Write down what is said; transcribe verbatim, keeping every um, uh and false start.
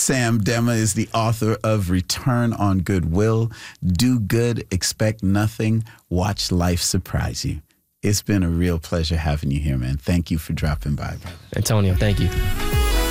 Sam Dema is the author of Return on Goodwill. Do good, expect nothing, watch life surprise you. It's been a real pleasure having you here, man. Thank you for dropping by, brother. Antonio, thank you.